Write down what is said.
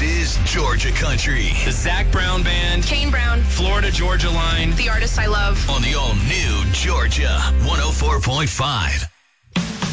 is Georgia Country. The Zach Brown Band. Kane Brown. Florida Georgia Line. The artists I love. On the all-new Georgia 104.5.